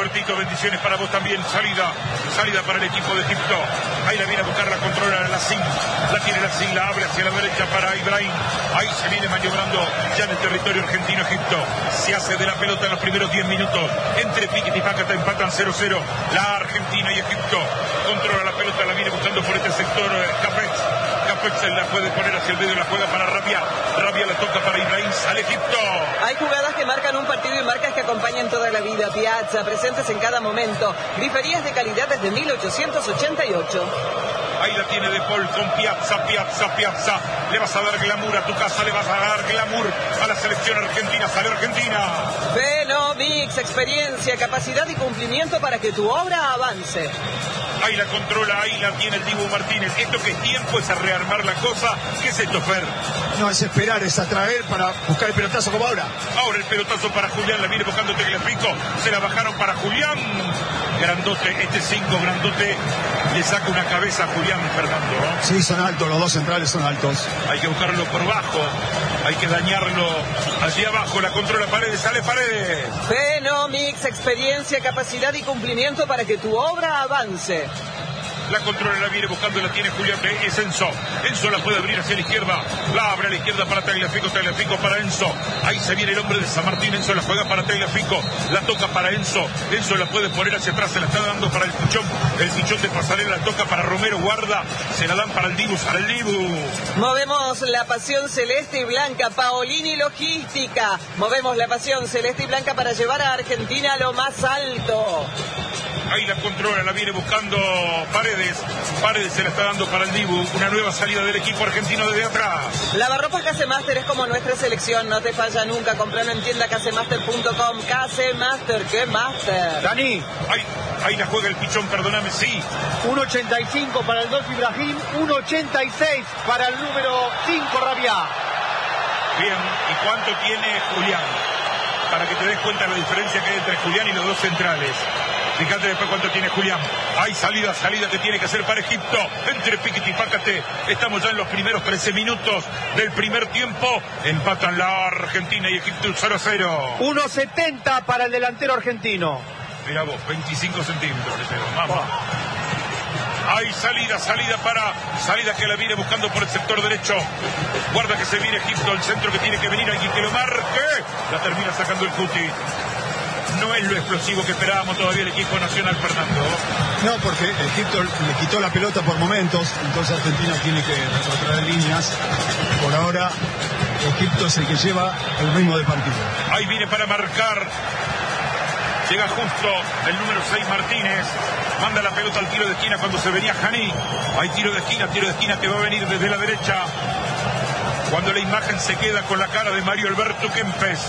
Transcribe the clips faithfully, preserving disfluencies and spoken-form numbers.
Albertito, bendiciones para vos también. Salida, salida para el equipo de Egipto. Ahí la viene a buscar, la controla la Sin. La tiene la Sin, la abre hacia la derecha para Ibrahim. Ahí se viene maniobrando ya en el territorio argentino Egipto. Se hace de la pelota en los primeros diez minutos. Entre Piquet y Pácata empatan cero cero. La Argentina y Egipto. Controla la pelota, la viene buscando por este sector eh, Capex. Capex la puede poner hacia el medio, la juega para Rabia. Rabia la toca para Ibrahim, sale Egipto. Hay jugadas que marcan un partido y marcas que acompañan toda la vida. Piazza, presentes en cada momento. Diferías de calidad desde mil ochocientos ochenta y ocho. Ahí la tiene De Paul con Piazza, Piazza, Piazza. Le vas a dar glamour a tu casa, le vas a dar glamour a la selección argentina. Sale Argentina. Fenomix, experiencia, capacidad y cumplimiento para que tu obra avance. Ahí la controla, ahí la tiene el Dibu Martínez. Esto que es tiempo es a rearmar la cosa. ¿Qué es esto, Fer? No es esperar, es atraer para buscar el pelotazo como ahora. Ahora el pelotazo para Julián, la viene buscando Tagliafico. Se la bajaron para Julián. Grandote, este cinco grandote le saca una cabeza a Julián Fernando. Sí, son altos, los dos centrales son altos. Hay que buscarlo por bajo, hay que dañarlo allí abajo. La controla Paredes, sale Paredes. Fenomix, experiencia, capacidad y cumplimiento para que tu obra avance. La controla, la viene buscando, la tiene Julián, es Enzo. Enzo la puede abrir hacia la izquierda. La abre a la izquierda para Tagliafico, Tagliafico para Enzo. Ahí se viene el hombre de San Martín. Enzo la juega para Tagliafico. La toca para Enzo. Enzo la puede poner hacia atrás, se la está dando para el Pichón. El Pichón de Pasarela la toca para Romero, guarda. Se la dan para el Dibu, para el Dibu. Movemos la pasión celeste y blanca. Paolini Logística. Movemos la pasión celeste y blanca para llevar a Argentina a lo más alto. Ahí la controla, la viene buscando Paredes. Paredes se la está dando para el Dibu. Una nueva salida del equipo argentino desde atrás. Lavarropas Casemaster es como nuestra selección. No te falla nunca. Compralo en tienda casemaster punto com. Casemaster, ¿qué master? Dani. Ahí, ahí la juega el Pichón, perdóname, sí. uno ochenta y cinco para el dos Ibrahim. uno ochenta y seis para el número cinco Rabia. Bien, ¿y cuánto tiene Julián? Para que te des cuenta de la diferencia que hay entre Julián y los dos centrales. Fíjate después cuánto tiene Julián. Hay salida, salida que tiene que hacer para Egipto. Entre Piquet y Pácate. Estamos ya en los primeros trece minutos del primer tiempo. Empatan la Argentina y Egipto cero a cero. uno setenta para el delantero argentino. Mira vos, veinticinco centímetros le pegó. Vamos. Hay salida, salida para... Salida que la viene buscando por el sector derecho. Guarda que se viene Egipto, el centro que tiene que venir. Alguien que lo marque. La termina sacando el Cuti. No es lo explosivo que esperábamos todavía el equipo nacional, Fernando. No, porque Egipto le quitó la pelota por momentos, entonces Argentina tiene que retrotraer líneas. Por ahora, Egipto es el que lleva el ritmo del partido. Ahí viene para marcar. Llega justo el número seis Martínez. Manda la pelota al tiro de esquina cuando se venía Janí. Hay tiro de esquina, tiro de esquina que va a venir desde la derecha. Cuando la imagen se queda con la cara de Mario Alberto Kempes.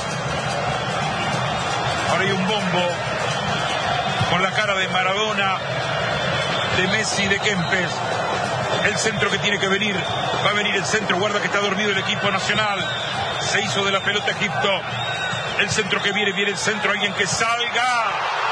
Ahora hay un bombo con la cara de Maradona, de Messi, de Kempes. El centro que tiene que venir, va a venir el centro, guarda que está dormido el equipo nacional. Se hizo de la pelota Egipto. El centro que viene, viene el centro, alguien que salga.